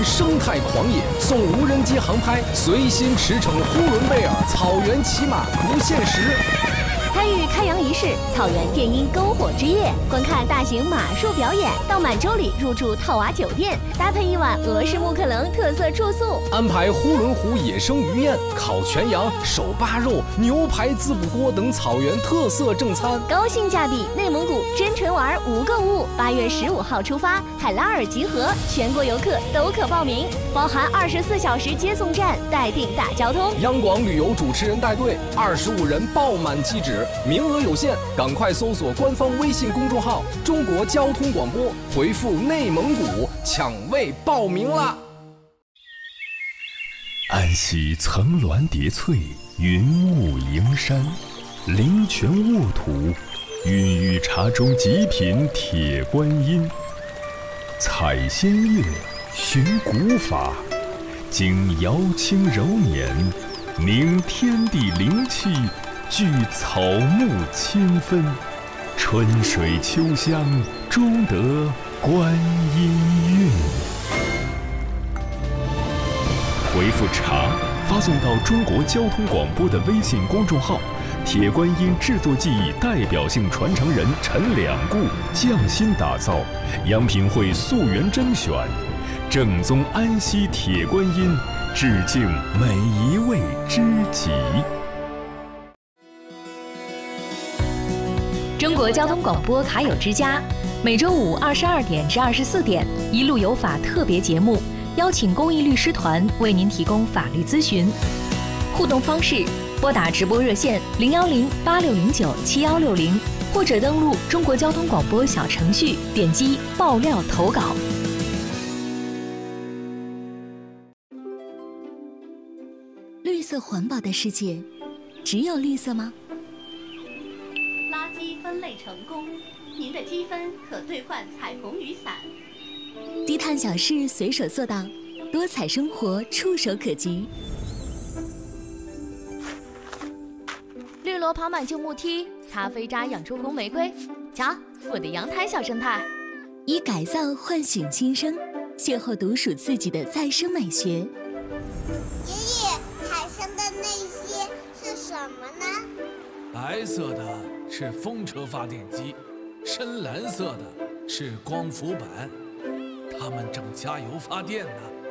生态狂野，送无人机航拍，随心驰骋呼伦贝尔草原骑马不限时。 参与开洋仪式，草原电音篝火之夜，观看大型马术表演，到满洲里入住套娃酒店，搭配一晚俄式木克棱特色住宿， 安排呼伦湖野生鱼宴、烤全羊、手扒肉、牛排滋补锅等草原特色正餐。 高性价比内蒙古真纯玩无购物，8月15号出发，海拉尔集合，全国游客都可报名，包含24小时接送站，待定大交通。 央广旅游主持人带队，25人爆满机止，名额有限，赶快搜索官方微信公众号“中国交通广播”，回复“内蒙古”抢位报名啦！ 安溪层峦叠翠，云雾迎山，灵泉沃土，孕育茶中极品铁观音。采仙乐，寻古法，经瑶清柔捻，凝天地灵气，聚草木清芬，春水秋香，终得观音韵。回复茶发送到中国交通广播的微信公众号，铁观音制作技艺代表性传承人陈两固匠心打造，央评会溯源甄选，正宗安溪铁观音，致敬每一位知己。 中国交通广播卡友之家，每周五22点至24点，一路有法特别节目，邀请公益律师团为您提供法律咨询。互动方式：拨打直播热线010-8609-7160，或者登录中国交通广播小程序，点击爆料投稿。 绿色环保的世界，只有绿色吗？ 垃圾分类成功，您的积分可兑换彩虹雨伞。 低碳小事随手做到，多彩生活触手可及。 绿萝跑满旧木梯，咖啡渣养出红玫瑰。瞧，我的阳台小生态。 以改造唤醒新生，邂逅独属自己的再生美学。 爷爷，海上的那些是什么呢？ 白色的是风车发电机，深蓝色的是光伏板，它们正加油发电呢。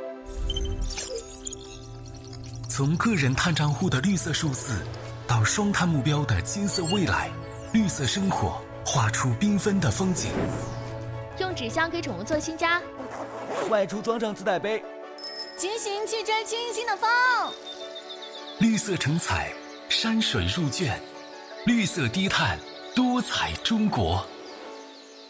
从个人碳账户的绿色数字，到双碳目标的金色未来，绿色生活画出缤纷的风景。 用纸箱给宠物做新家， 外出装上自带杯， 骑行去追清新的风。 绿色成彩，山水入卷，绿色低碳，多彩中国。